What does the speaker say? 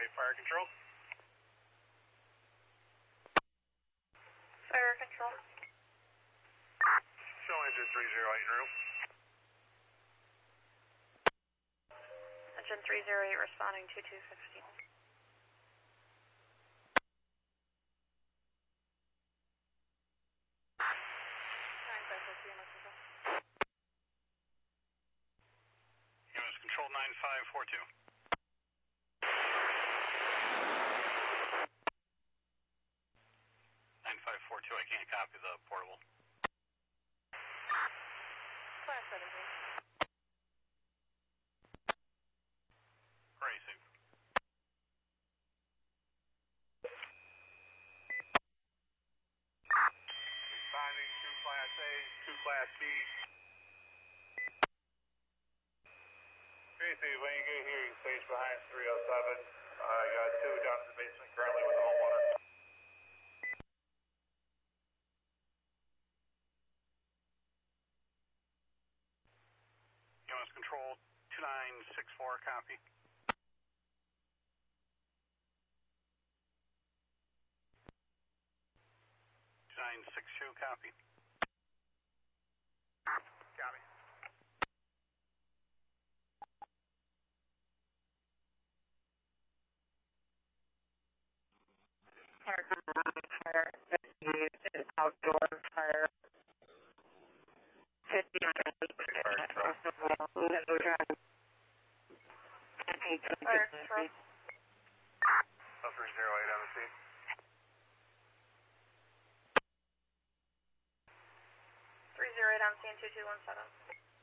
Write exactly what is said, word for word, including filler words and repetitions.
eight, fire control. Fire control. Show engine three zero eight room. Engine three zero eight responding two two fifteen. U S control nine five four two. nine five four two, I can't copy the portable. Class seventeen. Racing. Responding two Class A, two Class B. Tracy, when you get here, you stage behind three oh seven. I uh, got two down in the basement currently with the homeowner. U S control two nine six four, copy. two nine six two, copy. Copy. Fire fifty-eight, outdoor fire fifty-eight. Fire control. Fire control. three zero eight on the scene. three zero eight on scene two two one seven.